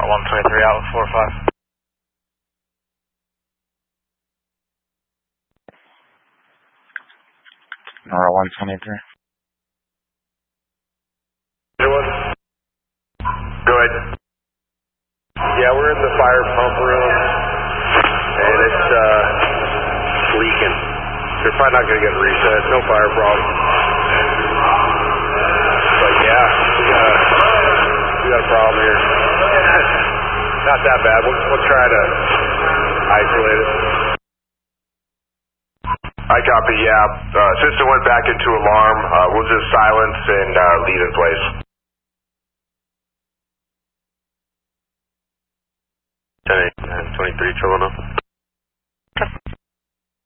123 out with 45. Nora 123. Go ahead. Yeah, we're in the fire pump room, and it's leaking. They're probably not going to get it reset. No fire problem. But yeah, we got a problem here. Not that bad. We'll try to isolate it. I copy, yeah. System went back into alarm. We'll just silence and leave in place. 10-8, 23, trouble now.